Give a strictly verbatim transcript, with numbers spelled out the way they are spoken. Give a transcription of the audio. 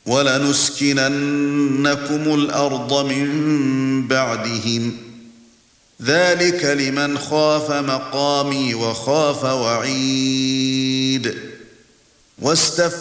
وَلَنُسْكِنَنَّكُمُ الْأَرْضَ مِنْ بَعْدِهِمْ ۚ ذَلِكَ لِمَنْ خَافَ مَقَامِي وَخَافَ وَعِيدِ.